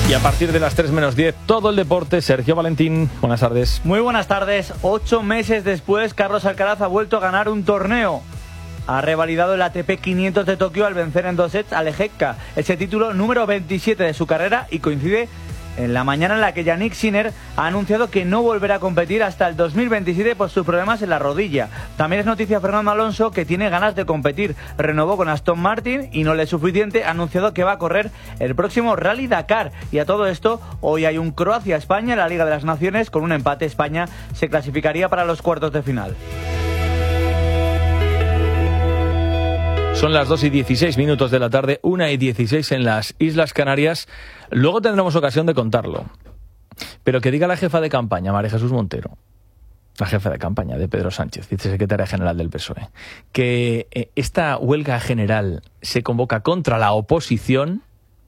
Y a partir de las 3 menos 10, todo el deporte. Sergio Valentín, buenas tardes. Muy buenas tardes. 8 meses después, Carlos Alcaraz ha vuelto a ganar un torneo. Ha revalidado el ATP 500 de Tokio al vencer en 2 sets al Hekka, ese título número 27 de su carrera, y coincide en la mañana en la que Jannik Sinner ha anunciado que no volverá a competir hasta el 2027 por sus problemas en la rodilla. También es noticia Fernando Alonso, que tiene ganas de competir. Renovó con Aston Martin y no le es suficiente, ha anunciado que va a correr el próximo Rally Dakar. Y a todo esto, hoy hay un Croacia-España en la Liga de las Naciones. Con un empate, España se clasificaría para los cuartos de final. Son las 2:16 de la tarde, 1:16 en las Islas Canarias. Luego tendremos ocasión de contarlo. Pero que diga la jefa de campaña, María Jesús Montero, la jefa de campaña de Pedro Sánchez, vicesecretaria general del PSOE, que esta huelga general se convoca contra la oposición,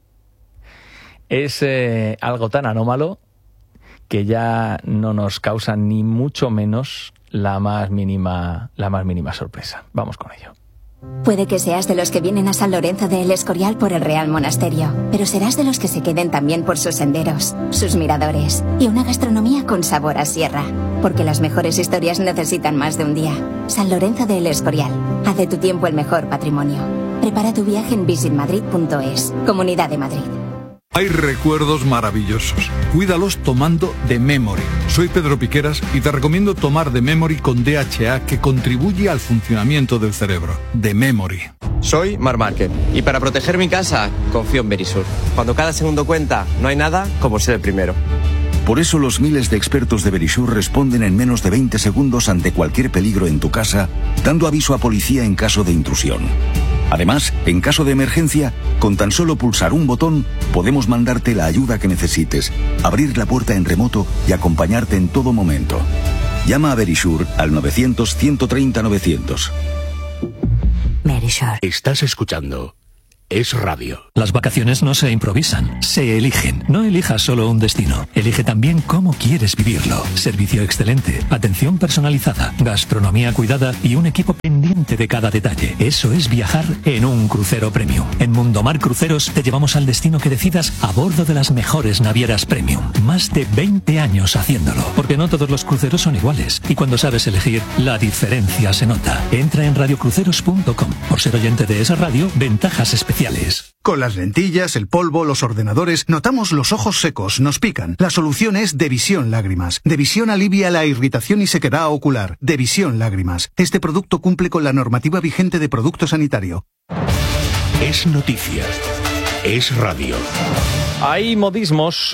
es algo tan anómalo que ya no nos causa ni mucho menos la más mínima sorpresa. Vamos con ello. Puede que seas de los que vienen a San Lorenzo de El Escorial por el Real Monasterio, pero serás de los que se queden también por sus senderos, sus miradores y una gastronomía con sabor a sierra. Porque las mejores historias necesitan más de un día. San Lorenzo de El Escorial. Haz de tu tiempo el mejor patrimonio. Prepara tu viaje en visitmadrid.es. Comunidad de Madrid. Hay recuerdos maravillosos. Cuídalos tomando The Memory. Soy Pedro Piqueras y te recomiendo tomar The Memory con DHA, que contribuye al funcionamiento del cerebro. The Memory. Soy Marc Márquez y para proteger mi casa confío en Verisur. Cuando cada segundo cuenta, no hay nada como ser el primero. Por eso los miles de expertos de Verisur responden en menos de 20 segundos ante cualquier peligro en tu casa, dando aviso a policía en caso de intrusión. Además, en caso de emergencia, con tan solo pulsar un botón, podemos mandarte la ayuda que necesites, abrir la puerta en remoto y acompañarte en todo momento. Llama a Verisur al 900-130-900. Verisur. Estás escuchando Es Radio. Las vacaciones no se improvisan, se eligen. No elijas solo un destino, elige también cómo quieres vivirlo. Servicio excelente, atención personalizada, gastronomía cuidada y un equipo pendiente de cada detalle. Eso es viajar en un crucero premium. En Mundomar Cruceros te llevamos al destino que decidas a bordo de las mejores navieras premium. Más de 20 años haciéndolo, porque no todos los cruceros son iguales. Y cuando sabes elegir, la diferencia se nota. Entra en radiocruceros.com. Por ser oyente de esa radio, ventajas especiales. Con las lentillas, el polvo, los ordenadores, notamos los ojos secos, nos pican. La solución es Devisión Lágrimas. Devisión alivia la irritación y sequedad ocular. Devisión Lágrimas. Este producto cumple con la normativa vigente de producto sanitario. Es noticia. Es radio. Hay modismos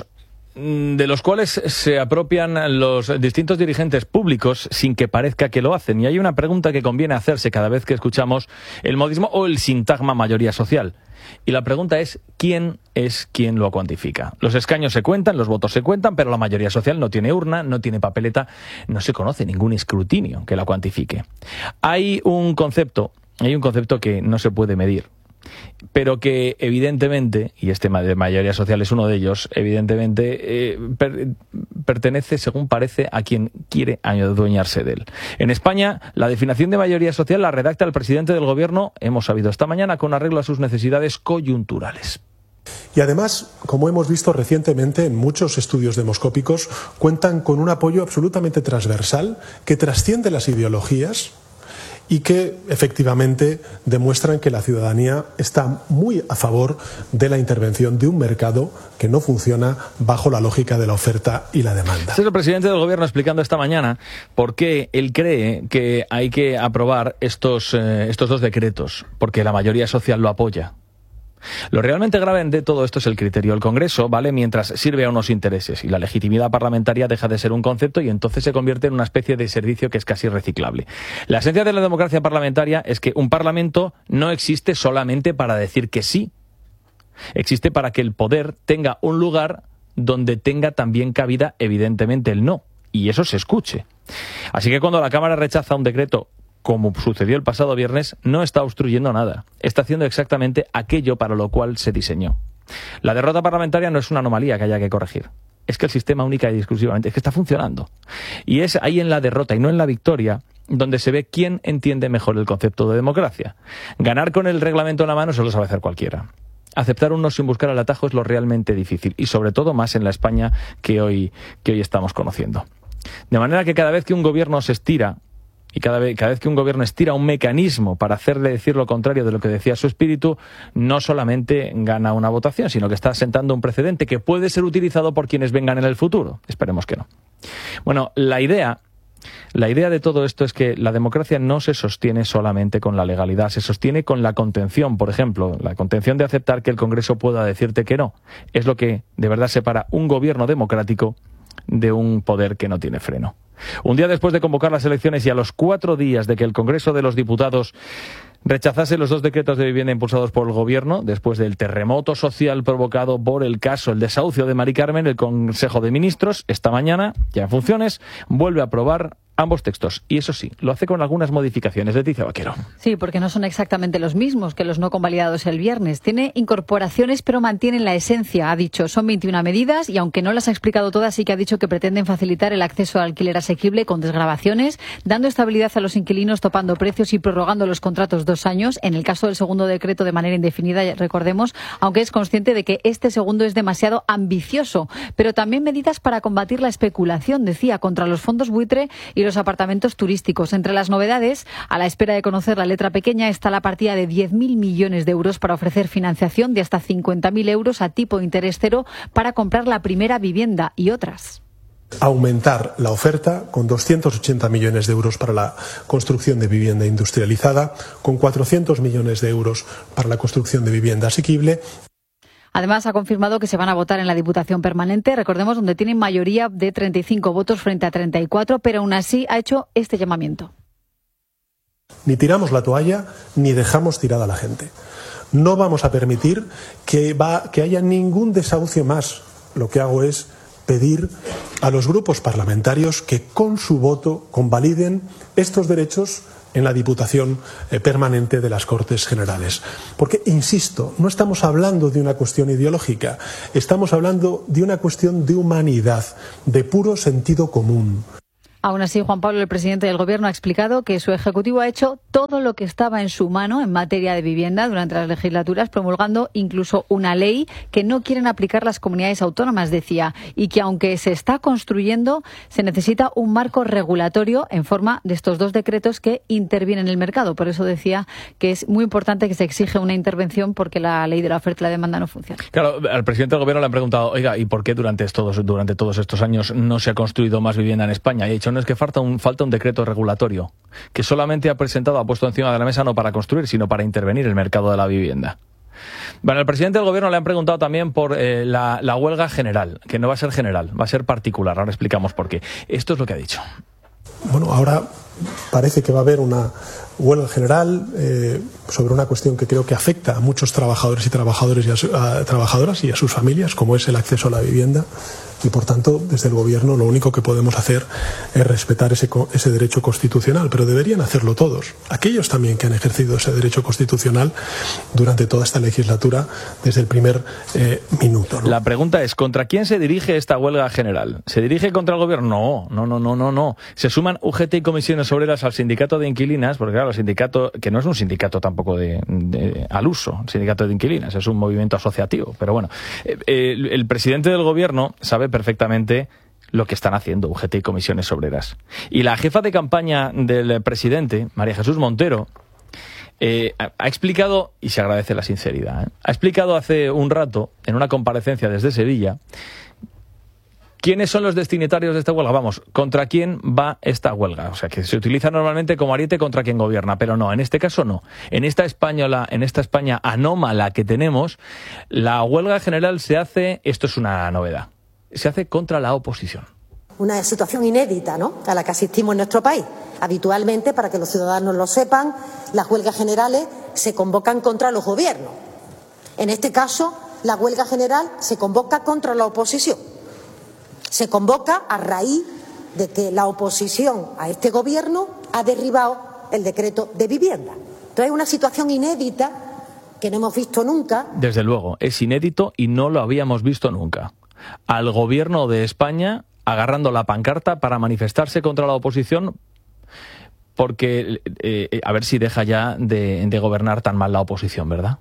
de los cuales se apropian los distintos dirigentes públicos sin que parezca que lo hacen. Y hay una pregunta que conviene hacerse cada vez que escuchamos el modismo o el sintagma mayoría social. Y la pregunta es ¿quién lo cuantifica? Los escaños se cuentan, los votos se cuentan, pero la mayoría social no tiene urna, no tiene papeleta, no se conoce ningún escrutinio que la cuantifique. Hay un concepto que no se puede medir, pero que evidentemente, y este de mayoría social es uno de ellos, evidentemente pertenece, según parece, a quien quiere adueñarse de él. En España, la definición de mayoría social la redacta el presidente del gobierno, hemos sabido esta mañana, con arreglo a sus necesidades coyunturales. Y además, como hemos visto recientemente en muchos estudios demoscópicos, cuentan con un apoyo absolutamente transversal que trasciende las ideologías y que efectivamente demuestran que la ciudadanía está muy a favor de la intervención de un mercado que no funciona bajo la lógica de la oferta y la demanda. Este es el presidente del gobierno explicando esta mañana por qué él cree que hay que aprobar estos dos decretos, porque la mayoría social lo apoya. Lo realmente grave de todo esto es el criterio. El Congreso vale mientras sirve a unos intereses y la legitimidad parlamentaria deja de ser un concepto y entonces se convierte en una especie de servicio que es casi reciclable. La esencia de la democracia parlamentaria es que un parlamento no existe solamente para decir que sí. Existe para que el poder tenga un lugar donde tenga también cabida, evidentemente, el no. Y eso se escuche. Así que cuando la Cámara rechaza un decreto, como sucedió el pasado viernes, no está obstruyendo nada. Está haciendo exactamente aquello para lo cual se diseñó. La derrota parlamentaria no es una anomalía que haya que corregir. Es que el sistema única y exclusivamente es que está funcionando. Y es ahí en la derrota y no en la victoria donde se ve quién entiende mejor el concepto de democracia. Ganar con el reglamento en la mano se lo sabe hacer cualquiera. aceptar un no sin buscar el atajo es lo realmente difícil, y sobre todo más en la España que hoy estamos conociendo. De manera que cada vez que un gobierno se estira, y cada vez que un gobierno estira un mecanismo para hacerle decir lo contrario de lo que decía su espíritu, no solamente gana una votación, sino que está sentando un precedente que puede ser utilizado por quienes vengan en el futuro. Esperemos que no. Bueno, la idea de todo esto es que la democracia no se sostiene solamente con la legalidad, se sostiene con la contención, por ejemplo, la contención de aceptar que el Congreso pueda decirte que no. Es lo que de verdad separa un gobierno democrático de un poder que no tiene freno. Un día después de convocar las elecciones y a los 4 días de que el Congreso de los Diputados rechazase los 2 decretos de vivienda impulsados por el Gobierno, después del terremoto social provocado por el desahucio de Mari Carmen, el Consejo de Ministros, esta mañana, ya en funciones, vuelve a aprobar ambos textos. Y eso sí, lo hace con algunas modificaciones. Leticia Vaquero. Sí, porque no son exactamente los mismos que los no convalidados el viernes. Tiene incorporaciones, pero mantienen la esencia. Ha dicho, son 21 medidas y aunque no las ha explicado todas, sí que ha dicho que pretenden facilitar el acceso al alquiler asequible con desgravaciones, dando estabilidad a los inquilinos, topando precios y prorrogando los contratos 2 años. En el caso del segundo decreto de manera indefinida, recordemos, aunque es consciente de que este segundo es demasiado ambicioso. Pero también medidas para combatir la especulación, decía, contra los fondos buitre y los apartamentos turísticos. Entre las novedades, a la espera de conocer la letra pequeña, está la partida de 10.000 millones de euros para ofrecer financiación de hasta 50.000 euros a tipo de interés cero para comprar la primera vivienda y otras. Aumentar la oferta con 280 millones de euros para la construcción de vivienda industrializada, con 400 millones de euros para la construcción de vivienda asequible. Además, ha confirmado que se van a votar en la Diputación Permanente, recordemos, donde tienen mayoría de 35 votos frente a 34, pero aún así ha hecho este llamamiento. Ni tiramos la toalla, ni dejamos tirada a la gente. No vamos a permitir que haya ningún desahucio más. Lo que hago es pedir a los grupos parlamentarios que con su voto convaliden estos derechos en la Diputación Permanente de las Cortes Generales. Porque, insisto, no estamos hablando de una cuestión ideológica, estamos hablando de una cuestión de humanidad, de puro sentido común. Aún así, Juan Pablo, el presidente del Gobierno, ha explicado que su Ejecutivo ha hecho todo lo que estaba en su mano en materia de vivienda durante las legislaturas, promulgando incluso una ley que no quieren aplicar las comunidades autónomas, decía, y que aunque se está construyendo, se necesita un marco regulatorio en forma de estos 2 decretos que intervienen en el mercado. Por eso decía que es muy importante que se exige una intervención porque la ley de la oferta y la demanda no funciona. Claro, al presidente del Gobierno le han preguntado, oiga, ¿y por qué durante todos estos años no se ha construido más vivienda en España? Y ha dicho, no, es que falta un decreto regulatorio que solamente ha puesto encima de la mesa no para construir, sino para intervenir en el mercado de la vivienda. Bueno, al presidente del Gobierno le han preguntado también por la huelga general, que no va a ser general, va a ser particular. Ahora explicamos por qué. Esto es lo que ha dicho. Bueno, ahora parece que va a haber una huelga general sobre una cuestión que creo que afecta a muchos trabajadores y trabajadoras y a sus familias, como es el acceso a la vivienda. Y, por tanto, desde el Gobierno lo único que podemos hacer es respetar ese derecho constitucional, pero deberían hacerlo todos. Aquellos también que han ejercido ese derecho constitucional durante toda esta legislatura desde el primer minuto, ¿no? La pregunta es, ¿contra quién se dirige esta huelga general? ¿Se dirige contra el Gobierno? No. Se suman UGT y comisiones obreras al sindicato de inquilinas, porque claro, el sindicato, que no es un sindicato tampoco al uso, el sindicato de inquilinas, es un movimiento asociativo, pero bueno, el presidente del Gobierno sabe perfectamente lo que están haciendo UGT y comisiones obreras. Y la jefa de campaña del presidente, María Jesús Montero, ha explicado, y se agradece la sinceridad, ha explicado hace un rato, en una comparecencia desde Sevilla, ¿quiénes son los destinatarios de esta huelga? Vamos, ¿contra quién va esta huelga? O sea, que se utiliza normalmente como ariete contra quien gobierna, pero no, en este caso no. En esta España anómala que tenemos, la huelga general se hace, esto es una novedad, se hace contra la oposición. Una situación inédita, ¿no?, a la que asistimos en nuestro país. Habitualmente, para que los ciudadanos lo sepan, las huelgas generales se convocan contra los gobiernos. En este caso, la huelga general se convoca contra la oposición. Se convoca a raíz de que la oposición a este gobierno ha derribado el decreto de vivienda. Entonces, es una situación inédita que no hemos visto nunca. Desde luego, es inédito y no lo habíamos visto nunca. Al Gobierno de España agarrando la pancarta para manifestarse contra la oposición porque a ver si deja ya de gobernar tan mal la oposición, ¿verdad?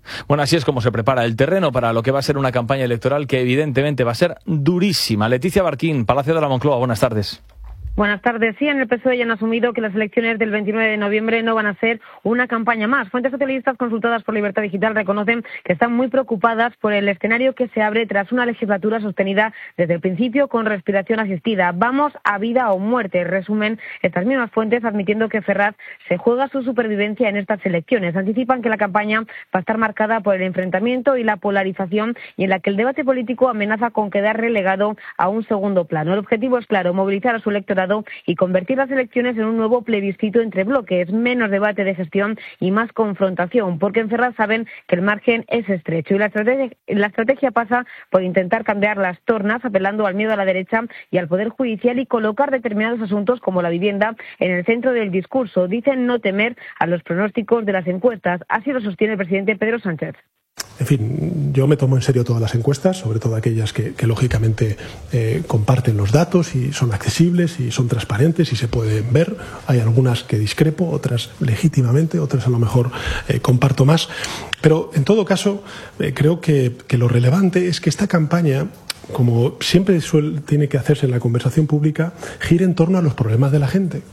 Bueno, así es como se prepara el terreno para lo que va a ser una campaña electoral que evidentemente va a ser durísima. Leticia Barquín, Palacio de la Moncloa, buenas tardes. Buenas tardes. Sí, en el PSOE ya han asumido que las elecciones del 29 de noviembre no van a ser una campaña más. Fuentes socialistas consultadas por Libertad Digital reconocen que están muy preocupadas por el escenario que se abre tras una legislatura sostenida desde el principio con respiración asistida. Vamos a vida o muerte, resumen estas mismas fuentes, admitiendo que Ferraz se juega su supervivencia en estas elecciones. Anticipan que la campaña va a estar marcada por el enfrentamiento y la polarización y en la que el debate político amenaza con quedar relegado a un segundo plano. El objetivo es claro, movilizar a su electorado y convertir las elecciones en un nuevo plebiscito entre bloques, menos debate de gestión y más confrontación, porque en Ferraz saben que el margen es estrecho y la estrategia pasa por intentar cambiar las tornas, apelando al miedo a la derecha y al Poder Judicial y colocar determinados asuntos como la vivienda en el centro del discurso. Dicen no temer a los pronósticos de las encuestas. Así lo sostiene el presidente Pedro Sánchez. En fin, yo me tomo en serio todas las encuestas, sobre todo aquellas que lógicamente comparten los datos y son accesibles y son transparentes y se pueden ver. Hay algunas que discrepo, otras legítimamente, otras a lo mejor comparto más. Pero en todo caso, creo que lo relevante es que esta campaña, como siempre tiene que hacerse en la conversación pública, gire en torno a los problemas de la gente.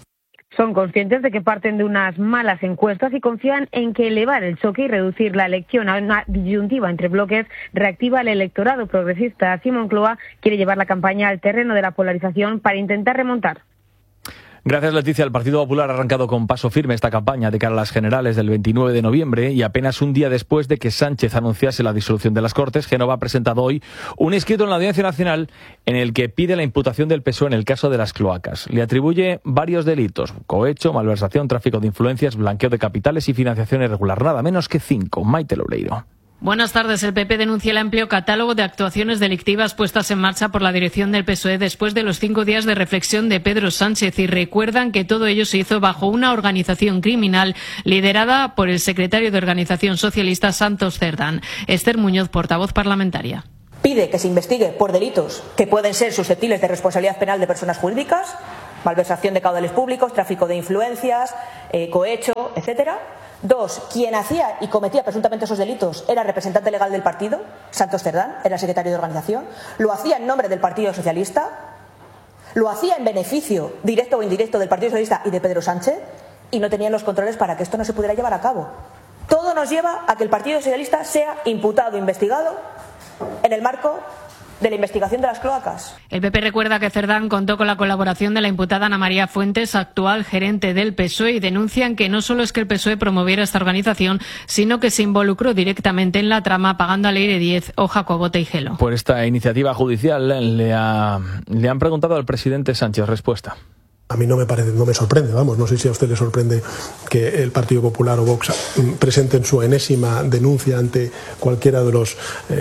Son conscientes de que parten de unas malas encuestas y confían en que elevar el choque y reducir la elección a una disyuntiva entre bloques reactiva al electorado progresista. Así Moncloa quiere llevar la campaña al terreno de la polarización para intentar remontar. Gracias, Leticia. El Partido Popular ha arrancado con paso firme esta campaña de cara a las generales del 29 de noviembre y apenas un día después de que Sánchez anunciase la disolución de las Cortes, Génova ha presentado hoy un escrito en la Audiencia Nacional en el que pide la imputación del PSOE en el caso de las cloacas. Le atribuye varios delitos: cohecho, malversación, tráfico de influencias, blanqueo de capitales y financiación irregular. Nada menos que 5. Maite Loureiro. Buenas tardes. El PP denuncia el amplio catálogo de actuaciones delictivas puestas en marcha por la dirección del PSOE después de los 5 días de reflexión de Pedro Sánchez y recuerdan que todo ello se hizo bajo una organización criminal liderada por el secretario de Organización Socialista Santos Cerdán. Esther Muñoz, portavoz parlamentaria. Pide que se investigue por delitos que pueden ser susceptibles de responsabilidad penal de personas jurídicas, malversación de caudales públicos, tráfico de influencias, cohecho, etcétera. 2, quien hacía y cometía presuntamente esos delitos era representante legal del partido, Santos Cerdán, era secretario de organización, lo hacía en nombre del Partido Socialista, lo hacía en beneficio directo o indirecto del Partido Socialista y de Pedro Sánchez, y no tenían los controles para que esto no se pudiera llevar a cabo. Todo nos lleva a que el Partido Socialista sea imputado, investigado, en el marco de la investigación de las cloacas. El PP recuerda que Cerdán contó con la colaboración de la imputada Ana María Fuentes, actual gerente del PSOE, y denuncian que no solo es que el PSOE promoviera esta organización, sino que se involucró directamente en la trama, pagando a Leire Díez o Jacobo Teijelo. Por esta iniciativa judicial le han preguntado al presidente Sánchez. Respuesta. A mí no me sorprende, vamos, no sé si a usted le sorprende que el Partido Popular o Vox presenten su enésima denuncia ante cualquiera de los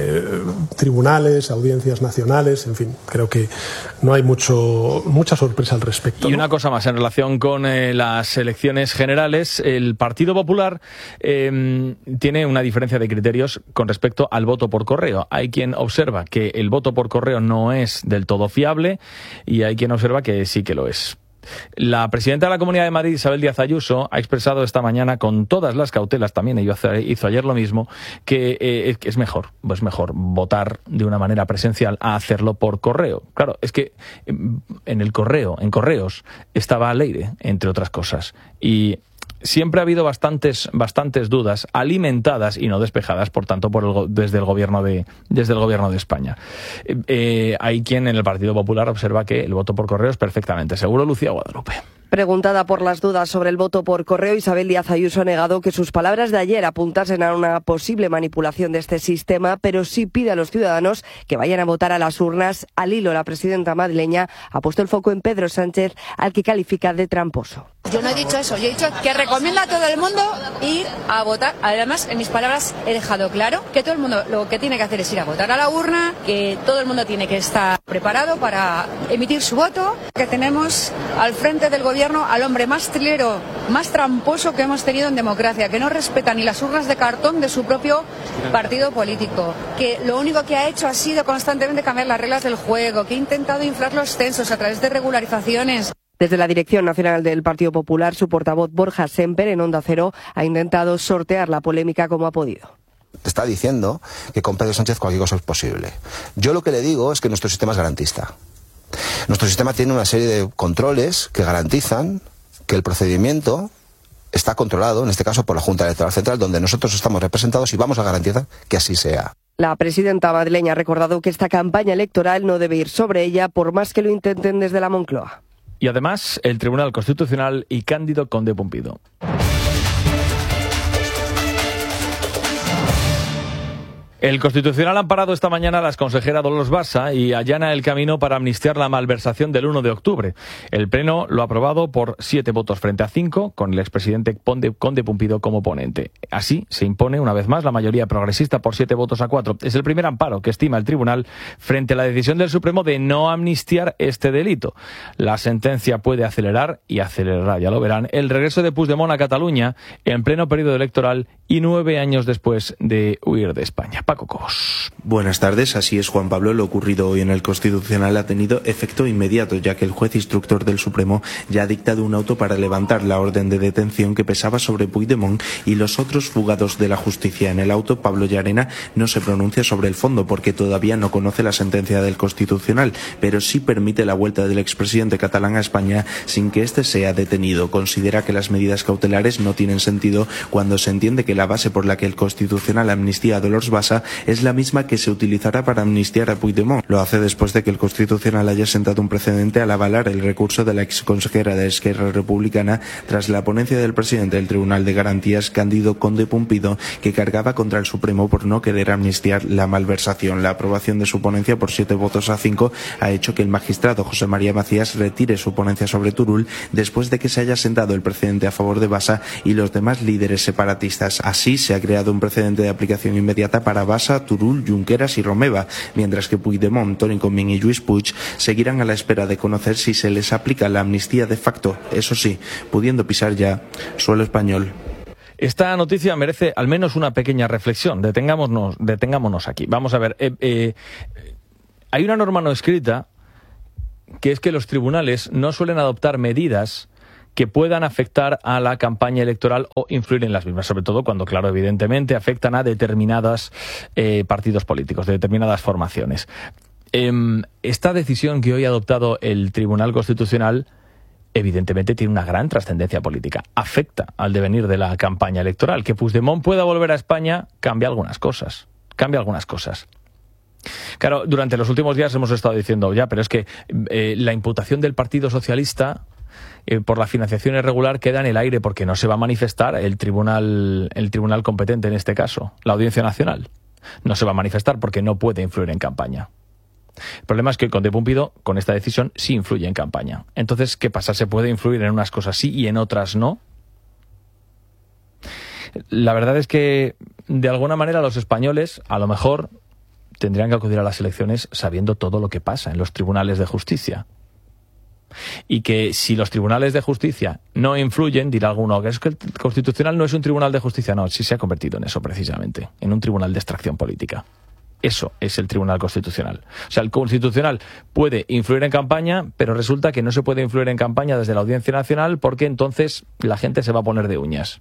tribunales, audiencias nacionales, en fin, creo que no hay mucha sorpresa al respecto. Y una cosa más, en relación con las elecciones generales, el Partido Popular tiene una diferencia de criterios con respecto al voto por correo. Hay quien observa que el voto por correo no es del todo fiable y hay quien observa que sí que lo es. La presidenta de la Comunidad de Madrid, Isabel Díaz Ayuso, ha expresado esta mañana con todas las cautelas, también hizo ayer lo mismo, que es mejor votar de una manera presencial a hacerlo por correo. Claro, es que en correos estaba Leire, entre otras cosas, y siempre ha habido bastantes dudas alimentadas y no despejadas, por tanto, desde el gobierno de España. Hay quien en el Partido Popular observa que el voto por correo es perfectamente seguro. Lucía Guadalupe. Preguntada por las dudas sobre el voto por correo, Isabel Díaz Ayuso ha negado que sus palabras de ayer apuntasen a una posible manipulación de este sistema, pero sí pide a los ciudadanos que vayan a votar a las urnas. Al hilo, la presidenta madrileña ha puesto el foco en Pedro Sánchez, al que califica de tramposo. Yo no he dicho eso, yo he dicho que recomiendo a todo el mundo ir a votar. Además, en mis palabras he dejado claro que todo el mundo lo que tiene que hacer es ir a votar a la urna, que todo el mundo tiene que estar preparado para emitir su voto, que tenemos al frente del gobierno al hombre más trilero, más tramposo que hemos tenido en democracia, que no respeta ni las urnas de cartón de su propio partido político, que lo único que ha hecho ha sido constantemente cambiar las reglas del juego, que ha intentado inflar los censos a través de regularizaciones. Desde la Dirección Nacional del Partido Popular, su portavoz Borja Semper, en Onda Cero, ha intentado sortear la polémica como ha podido. te está diciendo que con Pedro Sánchez cualquier cosa es posible. Yo lo que le digo es que nuestro sistema es garantista. Nuestro sistema tiene una serie de controles que garantizan que el procedimiento está controlado, en este caso por la Junta Electoral Central, donde nosotros estamos representados y vamos a garantizar que así sea. La presidenta madrileña ha recordado que esta campaña electoral no debe ir sobre ella por más que lo intenten desde la Moncloa. Y además, el Tribunal Constitucional y Cándido Conde Pumpido. El Constitucional ha amparado esta mañana a la consejera Dolors Bassa y allana el camino para amnistiar la malversación del 1 de octubre. El Pleno lo ha aprobado por 7 votos frente a 5, con el expresidente Conde Pumpido como ponente. Así se impone una vez más la mayoría progresista por 7 votos a 4. Es el primer amparo que estima el Tribunal frente a la decisión del Supremo de no amnistiar este delito. La sentencia puede acelerar, y acelerará, ya lo verán, el regreso de Puigdemont a Cataluña en pleno periodo electoral y 9 años después de huir de España. Paco Cobos. Buenas tardes, así es, Juan Pablo. Lo ocurrido hoy en el Constitucional ha tenido efecto inmediato, ya que el juez instructor del Supremo ya ha dictado un auto para levantar la orden de detención que pesaba sobre Puigdemont y los otros fugados de la justicia. En el auto, Pablo Llarena no se pronuncia sobre el fondo porque todavía no conoce la sentencia del Constitucional, pero sí permite la vuelta del expresidente catalán a España sin que éste sea detenido. Considera que las medidas cautelares no tienen sentido cuando se entiende que la base por la que el Constitucional amnistía a Dolors Bassa es la misma que se utilizará para amnistiar a Puigdemont. Lo hace después de que el Constitucional haya sentado un precedente al avalar el recurso de la exconsejera de Esquerra Republicana tras la ponencia del presidente del Tribunal de Garantías, Cándido Conde Pumpido, que cargaba contra el Supremo por no querer amnistiar la malversación. La aprobación de su ponencia por 7 votos a 5 ha hecho que el magistrado José María Macías retire su ponencia sobre Turull después de que se haya sentado el precedente a favor de Bassa y los demás líderes separatistas. Así se ha creado un precedente de aplicación inmediata para Bassa, Turull, Junqueras y Romeva, mientras que Puigdemont, Toni Comín y Lluís Puig seguirán a la espera de conocer si se les aplica la amnistía de facto, eso sí, pudiendo pisar ya suelo español. Esta noticia merece al menos una pequeña reflexión. Detengámonos aquí. Vamos a ver. Hay una norma no escrita que es que los tribunales no suelen adoptar medidas que puedan afectar a la campaña electoral o influir en las mismas, sobre todo cuando, claro, evidentemente afectan a determinados partidos políticos, de determinadas formaciones. Esta decisión que hoy ha adoptado el Tribunal Constitucional evidentemente tiene una gran trascendencia política. Afecta al devenir de la campaña electoral. Que Puigdemont pueda volver a España cambia algunas cosas. Claro, durante los últimos días hemos estado diciendo ya, pero es que la imputación del Partido Socialista por la financiación irregular queda en el aire porque no se va a manifestar el tribunal competente en este caso, la Audiencia Nacional. No se va a manifestar porque no puede influir en campaña. El problema es que el Conde Pumpido, con esta decisión, sí influye en campaña. Entonces, ¿qué pasa? ¿Se puede influir en unas cosas sí y en otras no? La verdad es que, de alguna manera, los españoles, a lo mejor, tendrían que acudir a las elecciones sabiendo todo lo que pasa en los tribunales de justicia. Y que si los tribunales de justicia no influyen, dirá alguno que es que el Constitucional no es un tribunal de justicia. No, sí se ha convertido en eso precisamente, en un tribunal de extracción política. Eso es el Tribunal Constitucional. O sea, el Constitucional puede influir en campaña, pero resulta que no se puede influir en campaña desde la Audiencia Nacional porque entonces la gente se va a poner de uñas.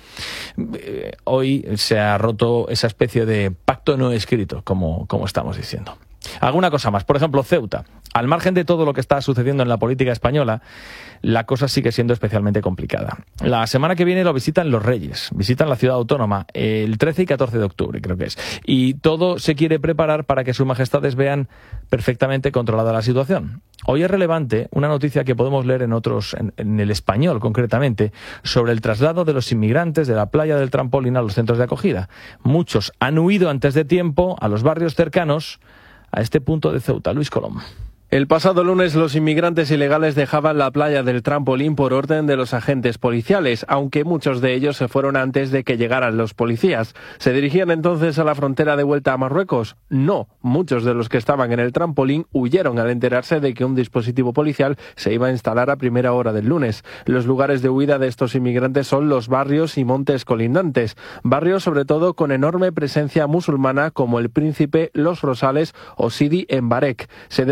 Hoy se ha roto esa especie de pacto no escrito, como estamos diciendo. Alguna cosa más. Por ejemplo, Ceuta. Al margen de todo lo que está sucediendo en la política española, la cosa sigue siendo especialmente complicada. La semana que viene lo visitan los Reyes, visitan la ciudad autónoma el 13 y 14 de octubre, creo que es. Y todo se quiere preparar para que sus majestades vean perfectamente controlada la situación. Hoy es relevante una noticia que podemos leer en El Español concretamente, sobre el traslado de los inmigrantes de la playa del Trampolín a los centros de acogida. Muchos han huido antes de tiempo a los barrios cercanos a este punto de Ceuta. Luis Colom. El pasado lunes los inmigrantes ilegales dejaban la playa del Trampolín por orden de los agentes policiales, aunque muchos de ellos se fueron antes de que llegaran los policías. ¿Se dirigían entonces a la frontera de vuelta a Marruecos? No, muchos de los que estaban en el Trampolín huyeron al enterarse de que un dispositivo policial se iba a instalar a primera hora del lunes. Los lugares de huida de estos inmigrantes son los barrios y montes colindantes, barrios sobre todo con enorme presencia musulmana como El Príncipe, Los Rosales o Sidi en Barek. Se desconoce, por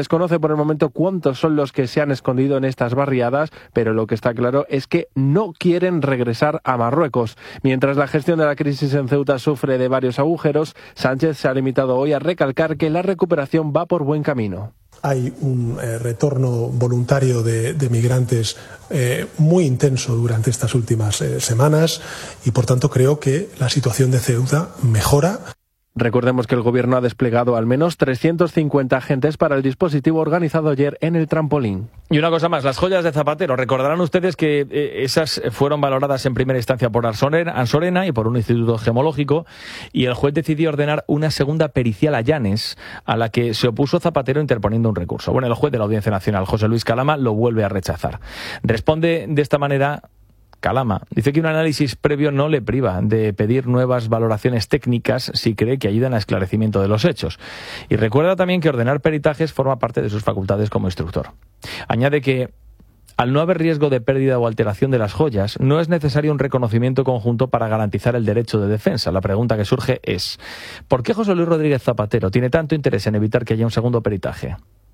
por el momento cuántos son los que se han escondido en estas barriadas, pero lo que está claro es que no quieren regresar a Marruecos. Mientras la gestión de la crisis en Ceuta sufre de varios agujeros, Sánchez se ha limitado hoy a recalcar que la recuperación va por buen camino. Hay un retorno voluntario de migrantes muy intenso durante estas últimas semanas y, por tanto, creo que la situación de Ceuta mejora. Recordemos que el Gobierno ha desplegado al menos 350 agentes para el dispositivo organizado ayer en el Trampolín. Y una cosa más, las joyas de Zapatero. Recordarán ustedes que esas fueron valoradas en primera instancia por Ansorena y por un instituto gemológico, y el juez decidió ordenar una segunda pericial a Llanes, a la que se opuso Zapatero interponiendo un recurso. Bueno, el juez de la Audiencia Nacional, José Luis Calama, lo vuelve a rechazar. Responde de esta manera Calama. Dice que un análisis previo no le priva de pedir nuevas valoraciones técnicas si cree que ayudan al esclarecimiento de los hechos. Y recuerda también que ordenar peritajes forma parte de sus facultades como instructor. Añade que, al no haber riesgo de pérdida o alteración de las joyas, no es necesario un reconocimiento conjunto para garantizar el derecho de defensa. La pregunta que surge es: ¿por qué José Luis Rodríguez Zapatero tiene tanto interés en evitar que haya un segundo peritaje?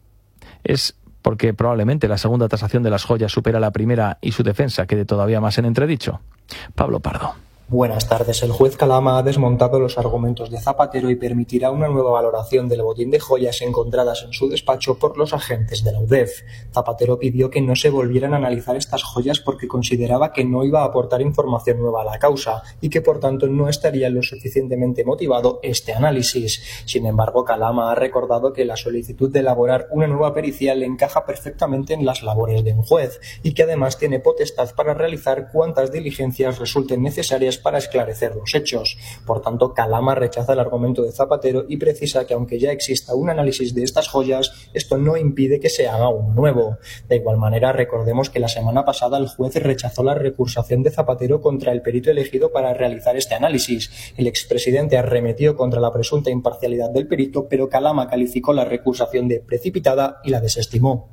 ¿Es porque probablemente la segunda tasación de las joyas supera la primera y su defensa quede todavía más en entredicho? Pablo Pardo. Buenas tardes. El juez Calama ha desmontado los argumentos de Zapatero y permitirá una nueva valoración del botín de joyas encontradas en su despacho por los agentes de la UDEF. Zapatero pidió que no se volvieran a analizar estas joyas porque consideraba que no iba a aportar información nueva a la causa y que por tanto no estaría lo suficientemente motivado este análisis. Sin embargo, Calama ha recordado que la solicitud de elaborar una nueva pericial encaja perfectamente en las labores de un juez y que además tiene potestad para realizar cuantas diligencias resulten necesarias para esclarecer los hechos. Por tanto, Calama rechaza el argumento de Zapatero y precisa que aunque ya exista un análisis de estas joyas, esto no impide que se haga uno nuevo. De igual manera, recordemos que la semana pasada el juez rechazó la recursación de Zapatero contra el perito elegido para realizar este análisis. El expresidente arremetió contra la presunta imparcialidad del perito, pero Calama calificó la recursación de precipitada y la desestimó.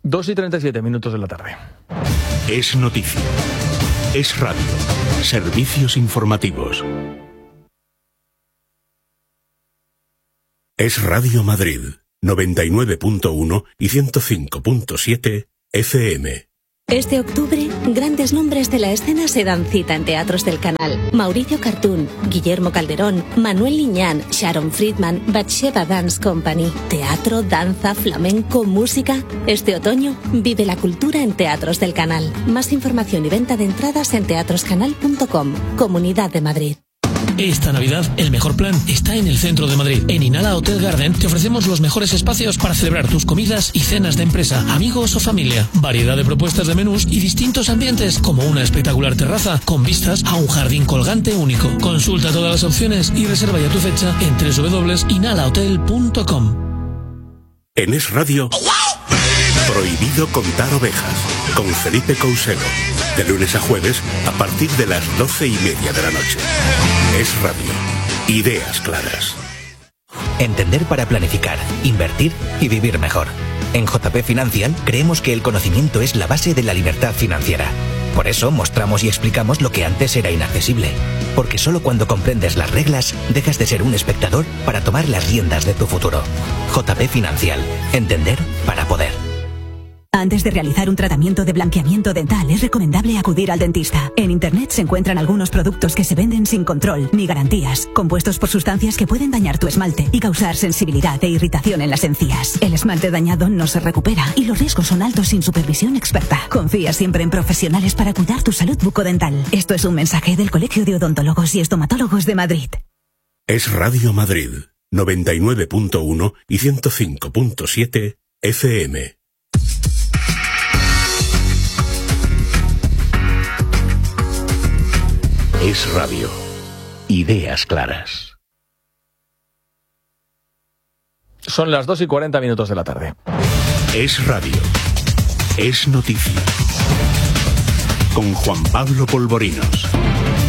2:37 de la tarde. Es noticia. Es radio. Servicios informativos. Es Radio Madrid, 99.1 y 105.7 FM. Este octubre, grandes nombres de la escena se dan cita en teatros del canal. Mauricio Cartún, Guillermo Calderón, Manuel Liñán, Sharon Friedman, Batsheva Dance Company. Teatro, danza, flamenco, música. Este otoño, vive la cultura en teatros del canal. Más información y venta de entradas en teatroscanal.com. Comunidad de Madrid. Esta Navidad, el mejor plan está en el centro de Madrid. En Inhala Hotel Garden te ofrecemos los mejores espacios para celebrar tus comidas y cenas de empresa, amigos o familia. Variedad de propuestas de menús y distintos ambientes, como una espectacular terraza con vistas a un jardín colgante único. Consulta todas las opciones y reserva ya tu fecha en www.inhalahotel.com. En Es Radio, prohibido contar ovejas, con Felipe Couselo. De lunes a jueves, a partir de las 12:30 de la noche. Es Radio. Ideas claras. Entender para planificar, invertir y vivir mejor. En JP Financial creemos que el conocimiento es la base de la libertad financiera. Por eso mostramos y explicamos lo que antes era inaccesible. Porque solo cuando comprendes las reglas, dejas de ser un espectador para tomar las riendas de tu futuro. JP Financial. Entender para poder. Antes de realizar un tratamiento de blanqueamiento dental es recomendable acudir al dentista. En Internet se encuentran algunos productos que se venden sin control ni garantías, compuestos por sustancias que pueden dañar tu esmalte y causar sensibilidad e irritación en las encías. El esmalte dañado no se recupera y los riesgos son altos sin supervisión experta. Confía siempre en profesionales para cuidar tu salud bucodental. Esto es un mensaje del Colegio de Odontólogos y Estomatólogos de Madrid. Es Radio Madrid, 99.1 y 105.7 FM. Es Radio. Ideas claras. Son las 2:40 de la tarde. Es Radio. Es noticia. Con Juan Pablo Polvorinos.